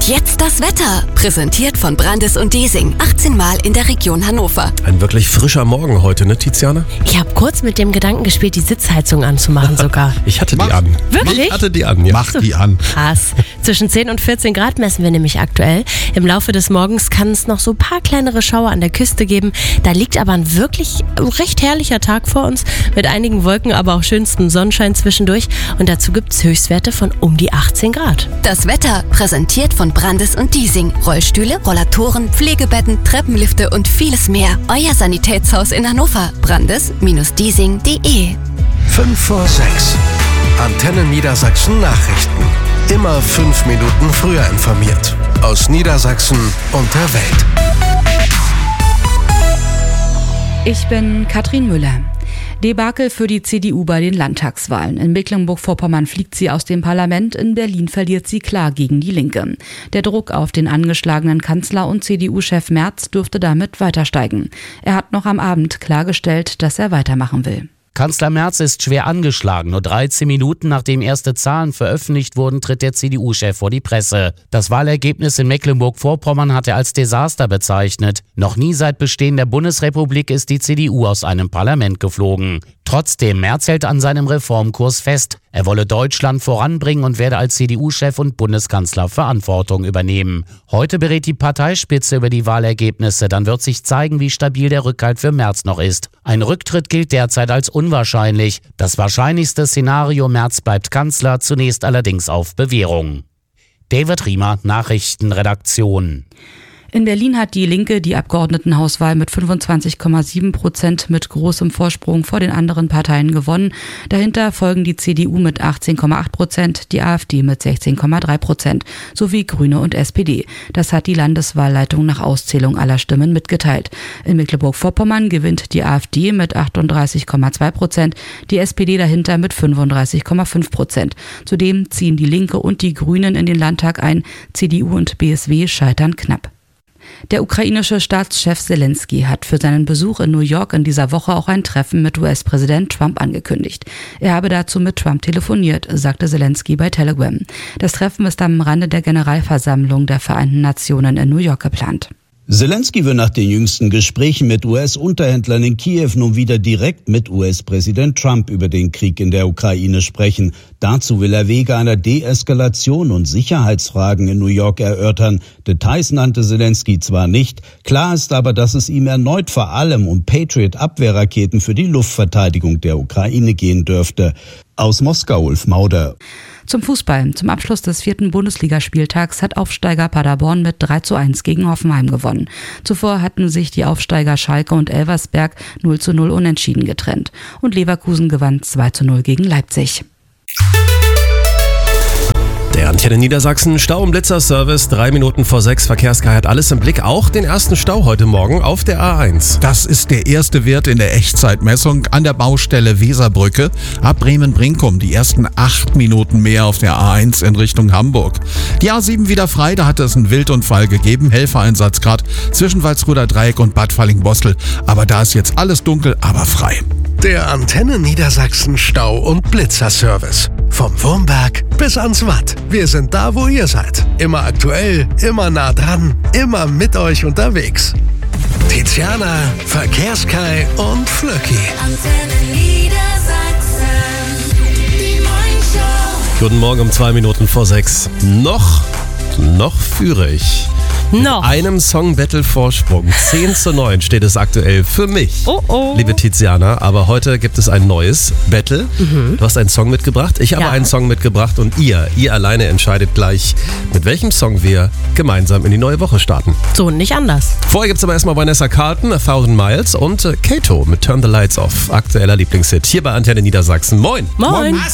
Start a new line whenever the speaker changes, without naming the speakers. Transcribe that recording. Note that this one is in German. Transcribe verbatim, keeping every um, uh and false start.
jetzt das Wetter. Präsentiert von Brandis und Desing. achtzehn Mal in der Region Hannover.
Ein wirklich frischer Morgen heute, ne, Tiziana?
Ich habe kurz mit dem Gedanken gespielt, die Sitzheizung anzumachen sogar.
Ich hatte
Mach.
die an.
Wirklich?
Ich hatte die an, ja.
Mach die an.
Krass. Zwischen zehn und vierzehn Grad messen wir nämlich aktuell. Im Laufe des Morgens kann es noch so ein paar kleinere Schauer an der Küste geben. Da liegt aber ein wirklich recht herrlicher Tag vor uns. Mit einigen Wolken, aber auch schönstem Sonnenschein zwischendurch. Und dazu gibt es Höchstwerte von um die achtzehn Grad.
Das Wetter präsentiert von Brandis und Desing. Rollstühle, Rollatoren, Pflegebetten, Treppenlifte und vieles mehr. Euer Sanitätshaus in Hannover. Brandis Desing punkt de.
fünf vor sechs. Antenne Niedersachsen Nachrichten. Immer fünf Minuten früher informiert. Aus Niedersachsen und der Welt.
Ich bin Katrin Müller. Debakel für die C D U bei den Landtagswahlen. In Mecklenburg-Vorpommern fliegt sie aus dem Parlament, in Berlin verliert sie klar gegen die Linke. Der Druck auf den angeschlagenen Kanzler und C D U-Chef Merz dürfte damit weiter steigen. Er hat noch am Abend klargestellt, dass er weitermachen will.
Kanzler Merz ist schwer angeschlagen. Nur dreizehn Minuten nachdem erste Zahlen veröffentlicht wurden, tritt der C D U-Chef vor die Presse. Das Wahlergebnis in Mecklenburg-Vorpommern hat er als Desaster bezeichnet. Noch nie seit Bestehen der Bundesrepublik ist die C D U aus einem Parlament geflogen. Trotzdem, Merz hält an seinem Reformkurs fest. Er wolle Deutschland voranbringen und werde als C D U-Chef und Bundeskanzler Verantwortung übernehmen. Heute berät die Parteispitze über die Wahlergebnisse. Dann wird sich zeigen, wie stabil der Rückhalt für Merz noch ist. Ein Rücktritt gilt derzeit als unwahrscheinlich. Das wahrscheinlichste Szenario: Merz bleibt Kanzler, zunächst allerdings auf Bewährung. David Riemer, Nachrichtenredaktion.
In Berlin hat die Linke die Abgeordnetenhauswahl mit fünfundzwanzig Komma sieben Prozent mit großem Vorsprung vor den anderen Parteien gewonnen. Dahinter folgen die C D U mit achtzehn Komma acht Prozent, die AfD mit sechzehn Komma drei Prozent sowie Grüne und S P D. Das hat die Landeswahlleitung nach Auszählung aller Stimmen mitgeteilt. In Mecklenburg-Vorpommern gewinnt die AfD mit achtunddreißig Komma zwei Prozent, die S P D dahinter mit fünfunddreißig Komma fünf Prozent. Zudem ziehen die Linke und die Grünen in den Landtag ein. C D U und B S W scheitern knapp. Der ukrainische Staatschef Zelensky hat für seinen Besuch in New York in dieser Woche auch ein Treffen mit U S-Präsident Trump angekündigt. Er habe dazu mit Trump telefoniert, sagte Zelensky bei Telegram. Das Treffen ist am Rande der Generalversammlung der Vereinten Nationen in New York geplant.
Zelensky will nach den jüngsten Gesprächen mit U S-Unterhändlern in Kiew nun wieder direkt mit U S-Präsident Trump über den Krieg in der Ukraine sprechen. Dazu will er Wege einer Deeskalation und Sicherheitsfragen in New York erörtern. Details nannte Zelensky zwar nicht, klar ist aber, dass es ihm erneut vor allem um Patriot-Abwehrraketen für die Luftverteidigung der Ukraine gehen dürfte. Aus Moskau, Ulf Mauder.
Zum Fußball. Zum Abschluss des vierten Bundesligaspieltags hat Aufsteiger Paderborn mit drei zu eins gegen Hoffenheim gewonnen. Zuvor hatten sich die Aufsteiger Schalke und Elversberg null zu null unentschieden getrennt. Und Leverkusen gewann zwei zu null gegen Leipzig.
Der Antenne Niedersachsen Stau- und Blitzer-Service, drei Minuten vor sechs. Verkehrssky hat alles im Blick, auch den ersten Stau heute Morgen auf der A eins.
Das ist der erste Wert in der Echtzeitmessung an der Baustelle Weserbrücke. Ab Bremen-Brinkum die ersten acht Minuten mehr auf der A eins in Richtung Hamburg. Die A sieben wieder frei, da hat es einen Wildunfall gegeben. Helfereinsatz gerade zwischen Walsröder Dreieck und Bad Falling-Bostel. Aber da ist jetzt alles dunkel, aber frei.
Der Antenne Niedersachsen Stau- und Blitzer-Service. Vom Wurmberg bis ans Watt. Wir sind da, wo ihr seid. Immer aktuell, immer nah dran, immer mit euch unterwegs. Tiziana, Verkehrssky und Flöcki.
Antenne Niedersachsen. Die Morningshow.
Guten Morgen um zwei Minuten vor sechs. Noch, noch führe ich.
Noch.
Mit einem Song-Battle-Vorsprung. zehn zu neun steht es aktuell für mich,
Oh oh.
liebe Tiziana. Aber heute gibt es ein neues Battle.
Mhm.
Du hast einen Song mitgebracht, ich habe
Ja.
einen Song mitgebracht und ihr, ihr alleine entscheidet gleich, mit welchem Song wir gemeinsam in die neue Woche starten.
So, nicht anders.
Vorher gibt es aber erstmal Vanessa Carlton, A Thousand Miles und äh, Kato mit Turn the Lights Off. Aktueller Lieblingshit hier bei Antenne Niedersachsen. Moin!
Moin.